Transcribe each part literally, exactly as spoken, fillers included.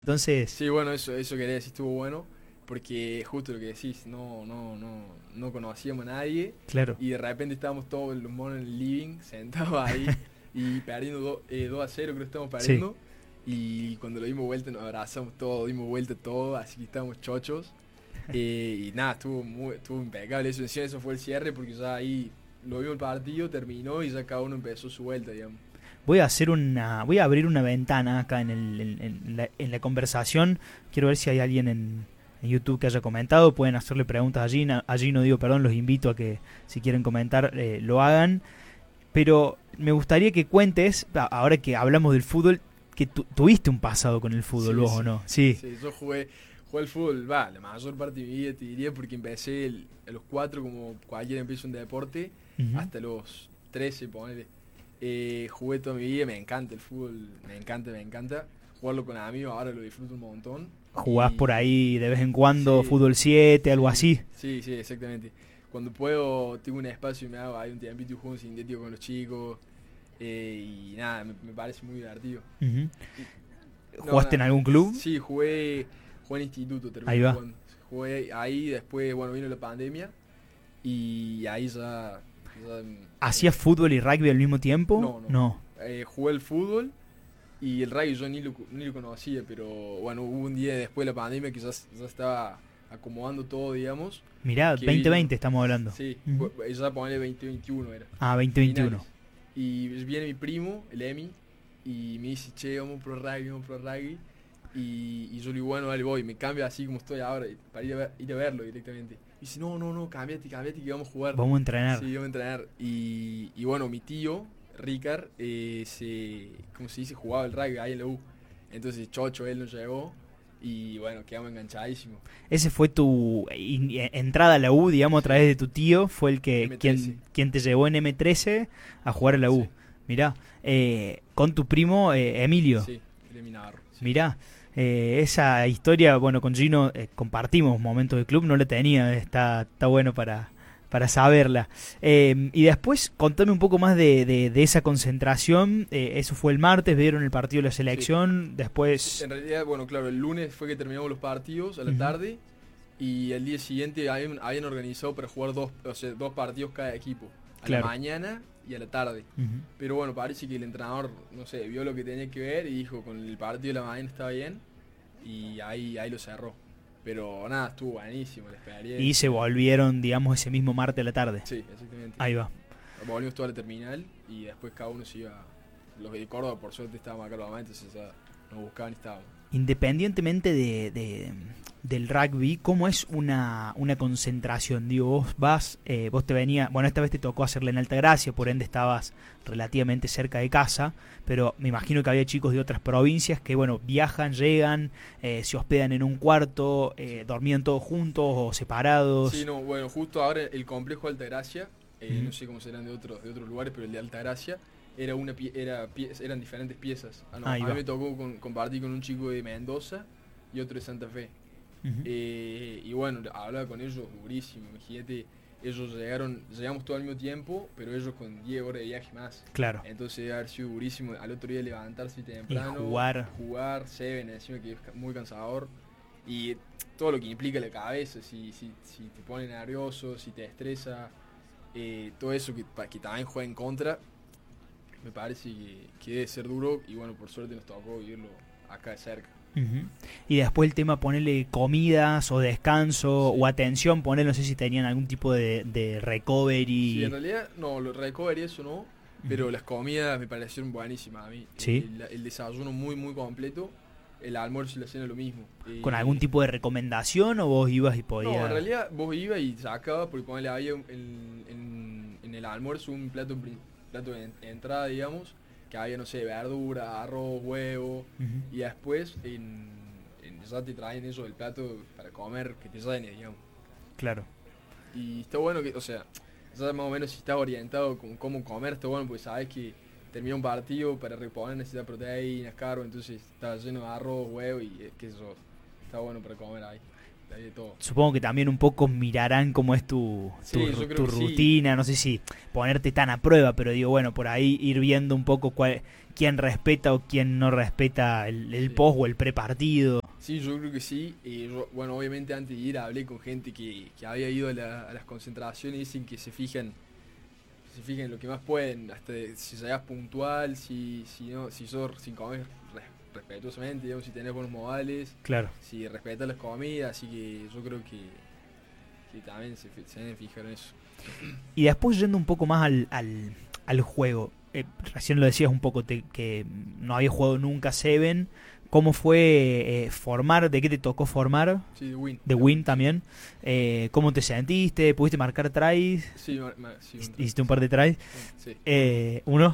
Entonces, Sí, bueno, eso, eso quería decir, estuvo bueno, porque justo lo que decís, no, no, no, no conocíamos a nadie claro. y de repente estábamos todos los monos en el living, sentados ahí y perdiendo do- eh, dos a cero, creo que estábamos Sí. perdiendo. Y cuando lo dimos vuelta nos abrazamos todos, dimos vuelta todo, así que estábamos chochos. Eh, y nada, estuvo, muy, estuvo impecable eso, encima eso fue el cierre porque ya ahí lo vimos el partido, terminó y ya cada uno empezó su vuelta, digamos. Voy a hacer una. Voy a abrir una ventana acá en, el, en, en la, en la conversación. Quiero ver si hay alguien en, en YouTube que haya comentado. Pueden hacerle preguntas allí. Allí no digo perdón, los invito a que si quieren comentar eh, lo hagan. Pero me gustaría que cuentes, ahora que hablamos del fútbol, que tu, tuviste un pasado con el fútbol Sí, vos o sí, no. Sí, sí, yo jugué, jugué al fútbol, va, la mayor parte de mi vida te diría porque empecé el- a los cuatro como cualquiera empieza un deporte, uh-huh. hasta los trece ponele. Eh, jugué toda mi vida, me encanta el fútbol, me encanta, me encanta. Jugarlo con amigos, ahora lo disfruto un montón. Jugás por Y ahí de vez en cuando, sí, fútbol siete, algo sí, así. sí, sí, exactamente. Cuando puedo, tengo un espacio y me hago ahí un tiempito y juego un sintético con los chicos. Eh, y nada, me, me parece muy divertido. Uh-huh. Y- No, ¿Jugaste en nada. algún club? Sí, jugué, jugué en instituto, Ahí terminé va. jugando. Jugué ahí, después, bueno, vino la pandemia y ahí ya... ya, ¿Hacías eh, fútbol y rugby al mismo tiempo? no, no. No. Eh, jugué el fútbol y el rugby yo ni lo, ni lo conocía, pero bueno, hubo un día después de la pandemia que ya, ya estaba acomodando todo, digamos, Mirá, que vino, dos mil veinte estamos hablando. sí, Uh-huh. bu- ya ponele veinte veintiuno era, Ah, finales. dos mil veintiuno. Y viene mi primo, el Emi, y me dice, che, vamos pro rugby, vamos pro rugby. Y, y yo le digo, bueno, dale, voy, me cambio así como estoy ahora, para ir a, ver- ir a verlo directamente. Y dice, no, no, no, cámbiate, cámbiate que vamos a jugar. Vamos a entrenar. Sí, vamos a entrenar. Y, y bueno, mi tío, Ricard, eh, se, ¿cómo se dice? Jugaba el rugby ahí en la U. Entonces, chocho, él nos llevó. Y bueno, quedamos enganchadísimos. Ese fue tu in- entrada a la U, digamos, a través Sí, de tu tío. Fue el que M trece. quien, quien te llevó en eme trece a jugar a la U. Sí, Mirá, eh, con tu primo eh, Emilio. sí, el Emi Navarro. Sí. Mirá, eh, esa historia, bueno, con Gino eh, compartimos momentos de club, no la tenía, está, está bueno para, para saberla. Eh, y después, contame un poco más de, de, de esa concentración. Eh, eso fue el martes, vieron el partido de la Sí. selección. Después. En realidad, bueno, claro, el lunes fue que terminamos los partidos a la Ujú. tarde. Y el día siguiente habían, habían organizado para jugar dos, o sea, dos partidos cada equipo. A Claro. la mañana y a la tarde. Ujú. Pero bueno, parece que el entrenador, no sé, vio lo que tenía que ver y dijo con el partido de la mañana estaba bien. Y ahí, ahí lo cerró. Pero nada, estuvo buenísimo la experiencia. Y se volvieron, digamos, ese mismo martes a la tarde. Sí, exactamente. Ahí va. Volvimos toda la terminal y después cada uno se iba. Los de Córdoba, por suerte, estaban acá los mamás, entonces ya nos buscaban y estábamos. Independientemente de, de- del rugby, ¿cómo es una, una concentración? Digo, vos vas, eh, vos te venía, bueno, esta vez te tocó hacerla en Altagracia, por ende estabas relativamente cerca de casa, pero me imagino que había chicos de otras provincias que, bueno, viajan, llegan, eh, se hospedan en un cuarto, eh, dormían todos juntos o separados. Sí, no, bueno, justo ahora el complejo Altagracia, eh, Ujú. no sé cómo serán de otros, de otros lugares, pero el de Altagracia era una pie- era pie- eran diferentes piezas. Ah, no, Ahí a va. mí me tocó con- compartir con un chico de Mendoza y otro de Santa Fe. Ujú. Eh, y bueno, hablaba con ellos durísimo, imagínate, ellos llegaron, llegamos todo al mismo tiempo, pero ellos con diez horas de viaje más. Claro. Entonces debe haber sido durísimo al otro día levantarse temprano, jugar. jugar, Seven, encima que es ca- muy cansador. Y todo lo que implica la cabeza, si, si, si te pone nervioso, si te estresa, eh, todo eso que, pa- que también juega en contra, me parece que, que debe ser duro y bueno, por suerte nos tocó vivirlo acá de cerca. Ujú. Y después el tema ponerle comidas o descanso Sí. o atención, poner, no sé si tenían algún tipo de, de recovery. Sí, en realidad, no, lo recovery eso no, pero Ujú. las comidas me parecieron buenísimas a mí. Sí. El, el desayuno muy, muy completo, el almuerzo y la cena lo mismo. ¿Con Eh, algún tipo de recomendación o vos ibas y podías? No, en realidad vos ibas y sacabas, porque ponele, había un- en, en, en el almuerzo un plato, prin- plato de en- entrada, digamos, que había, no sé, verdura, arroz, huevo, Ujú. y después en, en- ya te traen eso del plato para comer, que te llene, digamos. Claro. Y está bueno que, o sea, ya más o menos si estás orientado con cómo comer, está bueno, porque sabes que termina un partido para reponer necesitas proteínas, carbo, entonces está lleno de arroz, huevo y eh, qué sé yo, está bueno para comer ahí. hay de todo. Supongo que también un poco mirarán cómo es tu, tu, Sí, yo creo tu que rutina, sí. no sé si ponerte tan a prueba, pero digo, bueno, por ahí ir viendo un poco cuál, quién respeta o quién no respeta el, el Sí. post o el prepartido. Sí, yo creo que sí. Y yo- bueno, obviamente antes de ir hablé con gente que, que había ido a, la- a las concentraciones y dicen que se fijan, se fijan en lo que más pueden, hasta de- si llegas puntual, si, si no, si sos, si comes res- respetuosamente, digamos, si tenés buenos modales, Claro. si respetas las comidas, así que yo creo que, que también se, fi- se deben fijar en eso. Y después yendo un poco más al, al, al juego, eh, recién lo decías un poco te- que no había jugado nunca Seven. ¿Cómo fue eh, formar? ¿De qué te tocó formar? Sí, de win. De de Win sí. también. Eh, ¿Cómo te sentiste? ¿Pudiste marcar tries? Sí, ma- ma- sí, un- Hiciste un par de tries. sí. Eh, uno.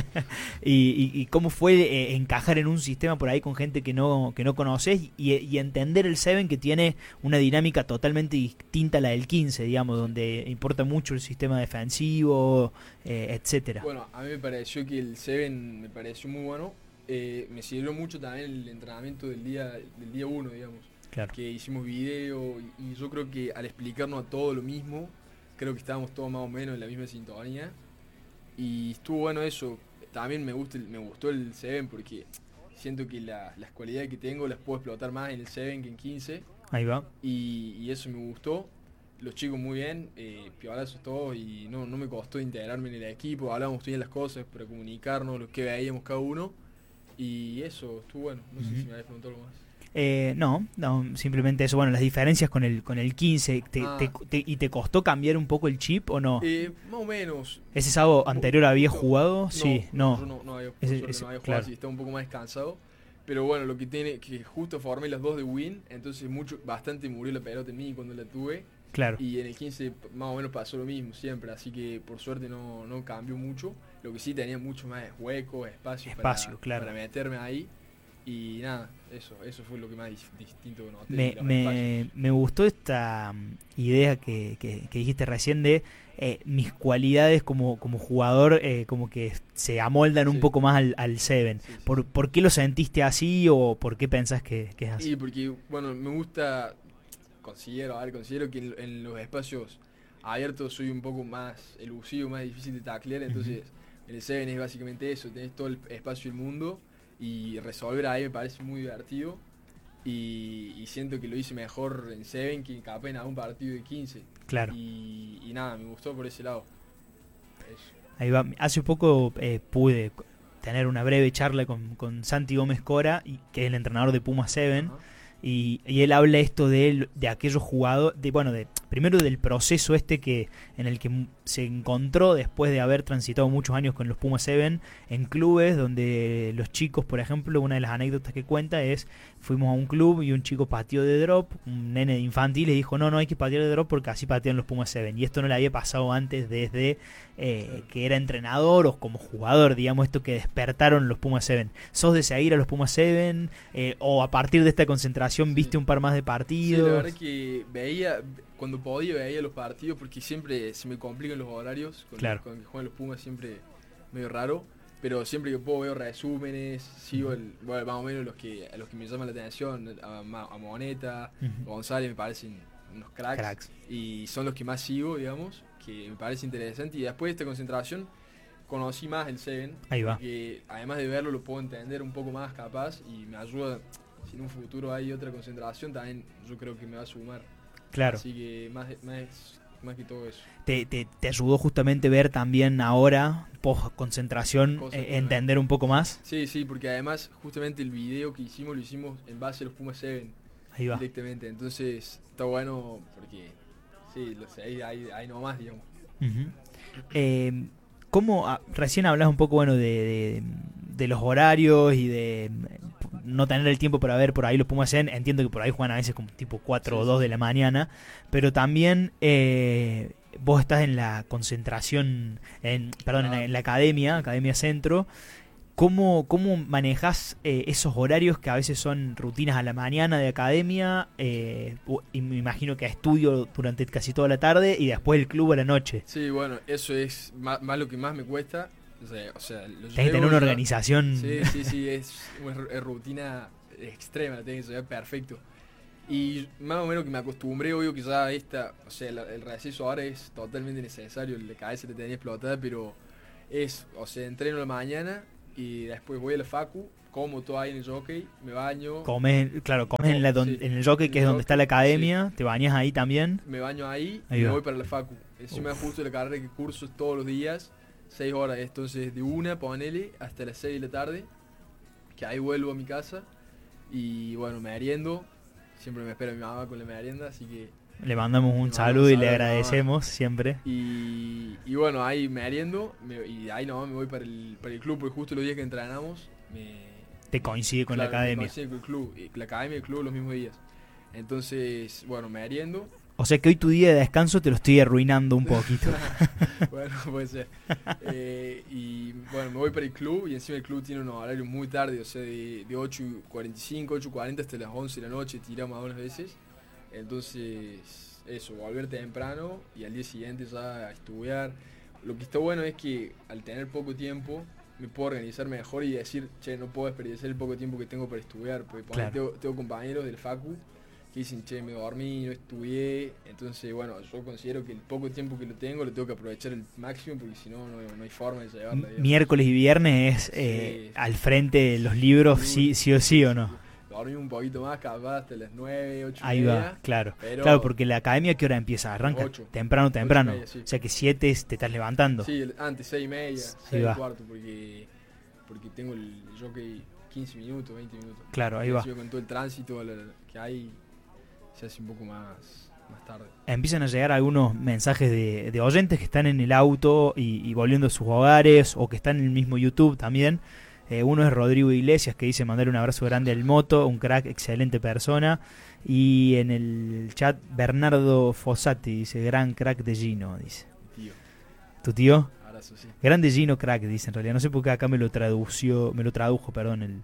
y, y- y cómo fue eh, encajar en un sistema por ahí con gente que no, que no conoces y, y entender el Seven, que tiene una dinámica totalmente distinta a la del quince, digamos, donde importa mucho el sistema defensivo, eh, etcétera. Bueno, a mí me pareció que el Seven me pareció muy bueno. Eh, me sirvió mucho también el entrenamiento del día del día uno, digamos, Claro. que hicimos video y, y yo creo que al explicarnos a todo lo mismo, creo que estábamos todos más o menos en la misma sintonía y estuvo bueno eso. También me gusta el- me gustó el Seven porque siento que la- las cualidades que tengo las puedo explotar más en el Seven que en quince Ahí va. y, y eso me gustó. Los chicos muy bien, eh, piolazos todos y no, no me costó integrarme en el equipo, hablábamos bien las cosas para comunicarnos, lo que veíamos cada uno y eso estuvo bueno. No sé Ujú. si me habéis preguntado algo más. Eh, no, no, simplemente eso. Bueno, las diferencias con el con el quince. Te, Ah. te- te- ¿Y te costó cambiar un poco el chip o no? Eh, más o menos. ¿Ese sábado anterior habías Justo- jugado? Sí, no. Yo no, no había, por Ese- suerte ese- no había jugado, claro. así estaba un poco más descansado. Pero bueno, lo que tiene que justo formé las dos de win, entonces mucho bastante murió la pelota en mí cuando la tuve. Claro. Y en el quince más o menos pasó lo mismo siempre, así que por suerte no, no cambió mucho. Lo que sí tenía mucho más huecos, espacio, Espacio, para, claro. para meterme ahí. Y nada, eso, eso fue lo que más dis- distinto que noté. Me, los me, espacios. me gustó esta mm, idea que, que- que dijiste recién de eh, mis cualidades como, como jugador, eh, como que se amoldan un Sí. poco más al, al Seven. Sí, sí, ¿Por, sí. ¿Por qué lo sentiste así o por qué pensás que, que es así? Y porque, bueno, me gusta, considero, a ver, considero que en, en los espacios abiertos soy un poco más elusivo, más difícil de taclear, entonces en el Seven es básicamente eso, tenés todo el espacio del mundo y resolver ahí me parece muy divertido y, y siento que lo hice mejor en Seven que capaz en algún partido de quince. Claro. Y, y nada, me gustó por ese lado. Eso. Ahí va. Hace poco eh, pude tener una breve charla con, con Santi Gómez Cora, y, que es el entrenador de Puma Seven. Ajá. Y, y él habla esto de él, de aquellos jugadores, de, bueno, de primero del proceso este que en el que m- se encontró después de haber transitado muchos años con los Puma Seven en clubes donde los chicos, por ejemplo, una de las anécdotas que cuenta es, fuimos a un club y un chico pateó de drop, un nene de infantil, y dijo, no, no hay que patear de drop porque así patean los Puma Seven, y esto no le había pasado antes desde eh, Claro. que era entrenador o como jugador, digamos, esto que despertaron los Puma Seven. ¿Sos de seguir a los Puma Seven eh, o a partir de esta concentración Sí. viste un par más de Sí, partidos? la verdad que veía, cuando podía veía los partidos porque siempre se me complican los horarios, con, Claro. con que juegan los Pumas siempre medio raro, pero siempre que puedo veo resúmenes, sigo el, bueno, más o menos los que, a los que me llaman la atención, a, Ma- a Moneta, Ujú. González me parecen unos cracks, Cracks. y son los que más sigo, digamos, que me parece interesante y después de esta concentración conocí más el Seven, Ahí va. porque además de verlo lo puedo entender un poco más capaz y me ayuda. Si en un futuro hay otra concentración, también yo creo que me va a sumar. Claro. Así que más, más, más que todo eso. Te, te, te ayudó justamente ver también ahora, post concentración, Cosas eh, que- entender un poco más. Sí, sí, porque además justamente el video que hicimos lo hicimos en base a los Pumas Seven Ahí va. directamente. Entonces está bueno porque sí, lo sé, ahí, ahí, ahí nomás, digamos. Ujú. Eh, ¿Cómo, ah, recién hablas un poco, bueno, de, de, de los horarios y de mm, no tener el tiempo para ver por ahí los Pumas en, entiendo que por ahí juegan a veces como tipo cuatro Sí, o sí, dos sí. de la mañana, pero también eh, vos estás en la concentración, en, perdón, en, la, Ah. en la academia, Academia Centro. ¿Cómo, cómo manejás eh, esos horarios que a veces son rutinas a la mañana de academia, eh, u- y me imagino que a estudio durante casi toda la tarde y después el club a la noche? Sí, bueno, eso es más, más lo que más me cuesta. O sea, o sea, lo Tenés que llevo tener una ya- organización. Sí, sí, sí, es, una ru- es rutina extrema, la tenés que llevar perfecto. Y más o menos que me acostumbré, obvio que ya esta, o sea, el, el receso ahora es totalmente necesario, la cabeza te tenía explotada, pero es, o sea, entreno a la mañana y después voy a la facu, como todo ahí en el jockey, me baño. Comes, claro, comes en, la don, sí, en el jockey, que es donde está la academia, sí. Te bañas ahí también. Me baño ahí, ahí y me va. voy para la facu. Encima Uf. justo la carrera que curso todos los días, seis horas, entonces de una, ponele, hasta las seis de la tarde, que ahí vuelvo a mi casa, y bueno, me meriendo. Siempre me espera mi mamá con la merienda, así que... Le mandamos un saludo y le agradecemos siempre. Y, y bueno, ahí meriendo, me, y ahí nomás me voy para el, para el club, porque justo los días que entrenamos... Me, Te coincide con claro, la academia. Me coincide con el club, y la academia y el club los mismos días. Entonces, bueno, meriendo. O sea que hoy tu día de descanso te lo estoy arruinando un poquito. Bueno, puede ser. Eh, y bueno, me voy para el club y encima el club tiene unos horarios muy tarde, o sea, de, de ocho y cuarenta y cinco, ocho y cuarenta hasta las once de la noche, tiramos algunas veces. Entonces, eso, volver temprano y al día siguiente ya a estudiar. Lo que está bueno es que al tener poco tiempo me puedo organizar mejor y decir, che, no puedo desperdiciar el poco tiempo que tengo para estudiar, porque claro. tengo, tengo compañeros del facu que dicen, che, me dormí, no estudié. Entonces, bueno, yo considero que el poco tiempo que lo tengo lo tengo que aprovechar al máximo, porque si no, no, no hay forma de llevarla. Miércoles y viernes es eh, sí, al frente de los libros, sí, sí o sí o no. Dormí un poquito más, capaz hasta las nueve, ocho Ahí y media, va, claro. Claro, porque la academia, ¿qué hora empieza? Arranca ocho, temprano, temprano. Media, sí. O sea que siete te estás levantando. Sí, antes seis y media, seis y cuarto, porque, porque tengo el jockey quince minutos, veinte minutos. Claro, ahí y va. Con todo el tránsito que hay, se hace un poco más, más tarde. Empiezan a llegar algunos mensajes de, de oyentes que están en el auto y, y volviendo a sus hogares, o que están en el mismo YouTube también. Eh, uno es Rodrigo Iglesias, que dice mandar un abrazo grande al Moto, un crack, excelente persona. Y en el chat Bernardo Fossati dice, gran crack de Gino, dice. Mi tío. ¿Tu tío? Abrazo, sí. Grande Gino crack, dice en realidad. No sé por qué acá me lo tradució, me lo tradujo, perdón, el,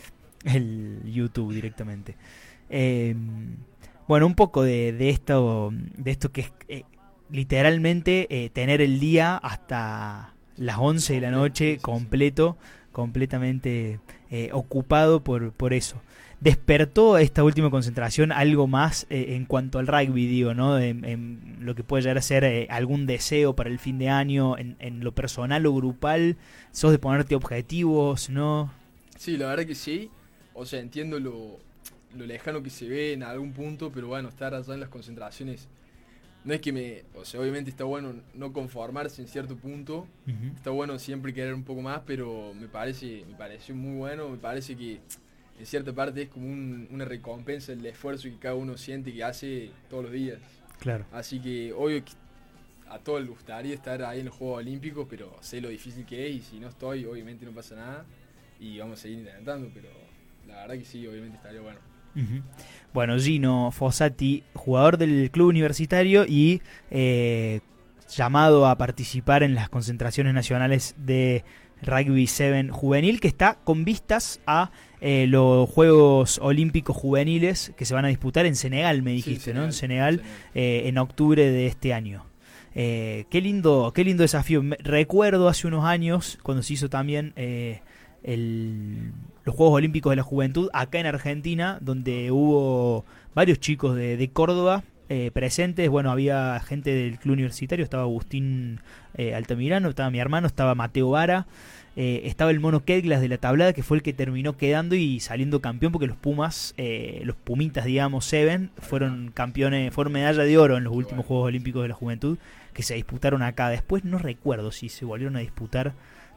el YouTube directamente. Eh, bueno, un poco de, de esto, de esto que es eh, literalmente eh, tener el día hasta las once de la noche completo, completamente eh, ocupado por, por eso. ¿Despertó esta última concentración algo más eh, en cuanto al rugby, digo, ¿no? En, en lo que puede llegar a ser eh, algún deseo para el fin de año, en, en lo personal o grupal? ¿Sos de ponerte objetivos, no? Sí, la verdad que sí. O sea, entiendo lo, lo lejano que se ve en algún punto, pero bueno, estar allá en las concentraciones... No es que me... O sea, obviamente está bueno no conformarse en cierto punto. Uh-huh. Está bueno siempre querer un poco más, pero me parece me pareció muy bueno. Me parece que en cierta parte es como un, una recompensa el esfuerzo que cada uno siente que hace todos los días. Claro. Así que obvio que a todos les gustaría estar ahí en los Juegos Olímpicos, pero sé lo difícil que es y si no estoy, obviamente no pasa nada. Y vamos a seguir intentando, pero la verdad que sí, obviamente estaría bueno. Uh-huh. Bueno, Gino Fossati, jugador del club universitario y eh, llamado a participar en las concentraciones nacionales de Rugby siete juvenil, que está con vistas a eh, los Juegos Olímpicos Juveniles que se van a disputar en Senegal, me dijiste, sí, Senegal, ¿no? En Senegal, Senegal. Eh, en octubre de este año. Eh, qué lindo, qué lindo desafío. Me, recuerdo hace unos años cuando se hizo también eh, el... los Juegos Olímpicos de la Juventud acá en Argentina, donde hubo varios chicos de, de Córdoba eh, presentes. Bueno, había gente del club universitario, estaba Agustín eh, Altamirano, estaba mi hermano, estaba Mateo Vara, eh, estaba el Mono Kedglas de la tablada, que fue el que terminó quedando y saliendo campeón, porque los Pumas, eh, los Pumitas, digamos, Seven, fueron campeones, fueron medalla de oro en los últimos Juegos Olímpicos de la Juventud, que se disputaron acá. Después no recuerdo si se volvieron a disputar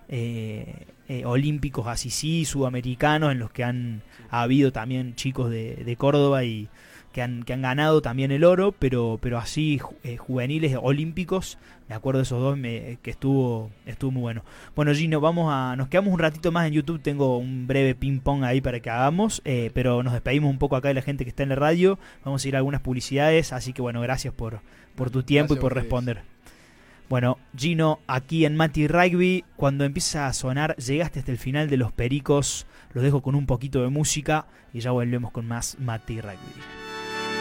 Eh, eh, olímpicos así sí, sudamericanos, en los que han ha habido también chicos de, de Córdoba y que han, que han ganado también el oro, pero pero así eh, juveniles olímpicos, me acuerdo de esos dos, me, que estuvo estuvo muy bueno. Bueno, Gino, vamos a nos quedamos un ratito más en YouTube, tengo un breve ping pong ahí para que hagamos, eh, pero nos despedimos un poco acá de la gente que está en la radio, vamos a ir a algunas publicidades, así que bueno, gracias por, por tu tiempo gracias y por responder. Bueno, Gino, aquí en Mati Rugby, cuando empieza a sonar, llegaste hasta el final de Los Pericos, los dejo con un poquito de música y ya volvemos con más Mati Rugby.